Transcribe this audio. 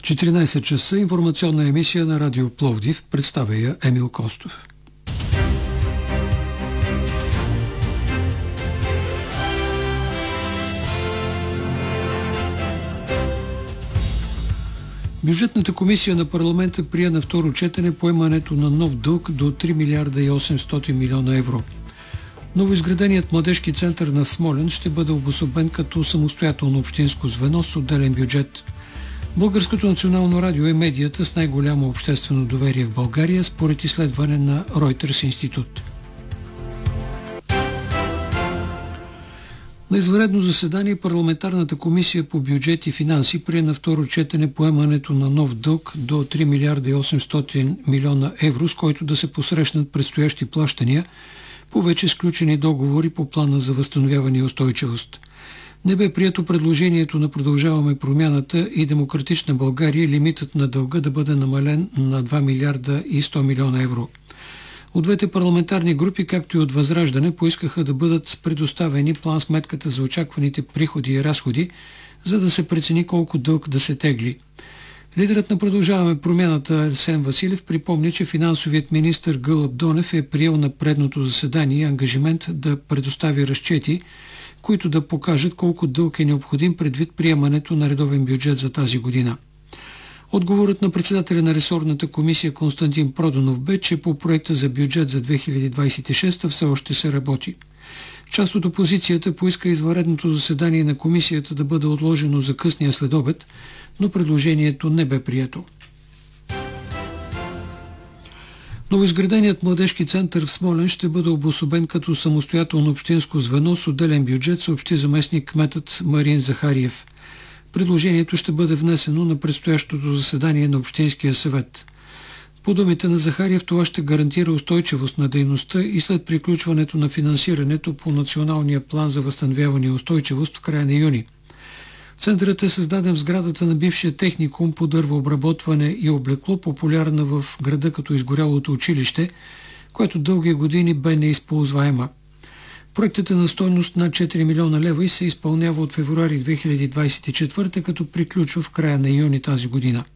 14 часа информационна емисия на Радио Пловдив, представя я Емил Костов. Бюджетната комисия на парламента прие на второ четене поемането на нов дълг до 3 милиарда и 800 милиона евро. Новоизграденият младежки център на Смолян ще бъде обособен като самостоятелно общинско звено с отделен бюджет. Българското национално радио е медията с най-голямо обществено доверие в България, според изследване на Reuters институт. На извънредно заседание парламентарната комисия по бюджет и финанси прие на второ четене поемането на нов дълг до 3 милиарда и 800 милиона евро, с който да се посрещнат предстоящи плащания по вече сключени договори по плана за възстановяване и устойчивост. Не бе прието предложението на Продължаваме промяната и Демократична България лимитът на дълга да бъде намален на 2 милиарда и 100 милиона евро. От двете парламентарни групи, както и от Възраждане, поискаха да бъдат предоставени план-сметката за очакваните приходи и разходи, за да се прецени колко дълг да се тегли. Лидерът на Продължаваме промяната Арсен Василев припомни, че финансовият министър Гълъб Донев е приел на предното заседание ангажимент да предостави разчети, които да покажат колко дълг е необходим предвид приемането на редовен бюджет за тази година. Отговорът на председателя на ресорната комисия Константин Проданов бе, че по проекта за бюджет за 2026 все още се работи. Част от опозицията поиска извънредното заседание на комисията да бъде отложено за късния следобед, но предложението не бе прието. Новоизграденият младежки център в Смолян ще бъде обособен като самостоятелно общинско звено с отделен бюджет, съобщи заместник кметът Марин Захариев. Предложението ще бъде внесено на предстоящото заседание на Общинския съвет. По думите на Захариев, това ще гарантира устойчивост на дейността и след приключването на финансирането по Националния план за възстановяване и устойчивост в края на юни. Центърът е създаден в сградата на бившия техникум по дървообработване и облекло, популярна в града като изгорялото училище, което дълги години бе неизползваема. Проектът е на стойност на 4 милиона лева и се изпълнява от февруари 2024, като приключва в края на юни тази година.